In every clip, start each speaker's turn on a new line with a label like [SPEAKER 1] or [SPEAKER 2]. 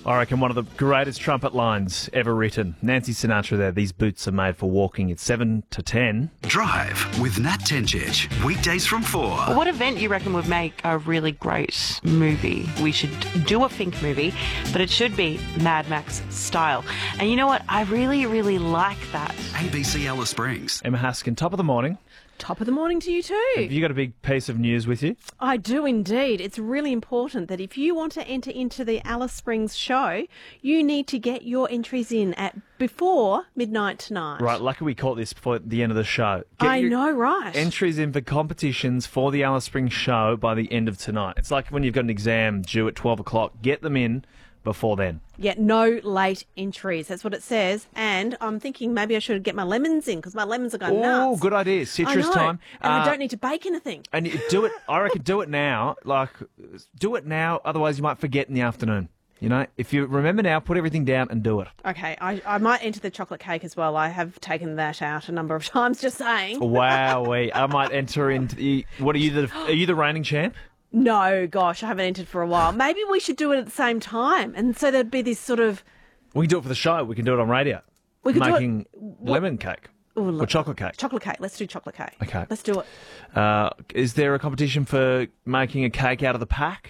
[SPEAKER 1] I reckon one of the greatest trumpet lines ever written. Nancy Sinatra there, these boots are made for walking. It's 7 to 10.
[SPEAKER 2] Drive with Nat Tenchich. Weekdays from 4.
[SPEAKER 3] What event you reckon would make a really great movie? We should do a Fink movie, but it should be Mad Max style. And you know what? I really, really like that.
[SPEAKER 2] ABC Alice Springs.
[SPEAKER 1] Emma Haskin, top of the morning.
[SPEAKER 4] Top of the morning to you too.
[SPEAKER 1] Have you got a big piece of news with you?
[SPEAKER 4] I do indeed. It's really important that if you want to enter into the Alice Springs show, you need to get your entries in at before midnight tonight.
[SPEAKER 1] Right, lucky we caught this before the end of the show.
[SPEAKER 4] I know, right?
[SPEAKER 1] Entries in for competitions for the Alice Springs show by the end of tonight. It's like when you've got an exam due at 12 o'clock. Get them in before then.
[SPEAKER 4] Yeah, no late entries. That's what it says. And I'm thinking maybe I should get my lemons in because my lemons are going nuts.
[SPEAKER 1] Oh, good idea. Citrus
[SPEAKER 4] I know.
[SPEAKER 1] time.
[SPEAKER 4] And I don't need to bake anything.
[SPEAKER 1] And you do it, I reckon, do it now. Do it now. Otherwise, you might forget in the afternoon. You know, if you remember now, put everything down and do it.
[SPEAKER 4] Okay, I might enter the chocolate cake as well. I have taken that out a number of times, just saying.
[SPEAKER 1] Wowee. I might enter into the... What are you the reigning champ?
[SPEAKER 4] No, gosh, I haven't entered for a while. Maybe we should do it at the same time. And so there'd be this sort of...
[SPEAKER 1] We can do it for the show. We can do it on radio.
[SPEAKER 4] We could
[SPEAKER 1] Making
[SPEAKER 4] do it...
[SPEAKER 1] lemon cake.
[SPEAKER 4] Ooh,
[SPEAKER 1] or chocolate cake.
[SPEAKER 4] Chocolate cake. Let's do chocolate cake.
[SPEAKER 1] Okay.
[SPEAKER 4] Let's do it.
[SPEAKER 1] Is there a competition for making a cake out of the pack?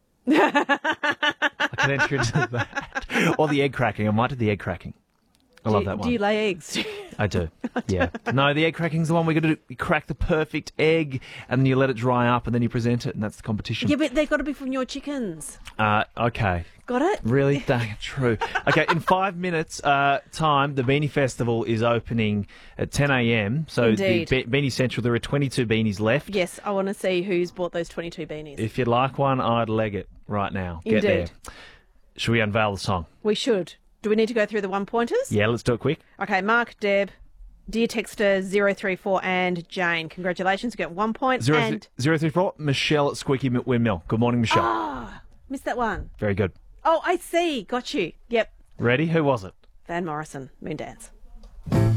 [SPEAKER 1] I can enter into that. Or the egg cracking. I might do the egg cracking. I love that one.
[SPEAKER 4] Do you lay eggs?
[SPEAKER 1] I do. Yeah. No, the egg cracking's the one we're going to do. You crack the perfect egg and then you let it dry up and then you present it and that's the competition.
[SPEAKER 4] Yeah, but they've got to be from your chickens.
[SPEAKER 1] Okay.
[SPEAKER 4] Got it?
[SPEAKER 1] Really? Dang, true. Okay, in 5 minutes time, the Beanie Festival is opening at 10 a.m. So
[SPEAKER 4] Indeed.
[SPEAKER 1] the Beanie Central, there are 22 beanies left.
[SPEAKER 4] Yes, I want to see who's bought those 22 beanies.
[SPEAKER 1] If you'd like one, I'd leg it right now. Get there.
[SPEAKER 4] Indeed.
[SPEAKER 1] Should we unveil the song?
[SPEAKER 4] We should. Do we need to go through the one-pointers?
[SPEAKER 1] Yeah, let's do it quick.
[SPEAKER 4] Okay, Mark, Deb, dear texter 034 and Jane, congratulations, you get 1 point.
[SPEAKER 1] 034, Michelle at Squeaky Windmill. Good morning, Michelle.
[SPEAKER 4] Ah, missed that one.
[SPEAKER 1] Very good.
[SPEAKER 4] Oh, I see. Got you. Yep.
[SPEAKER 1] Ready? Who was it?
[SPEAKER 4] Van Morrison, Moondance.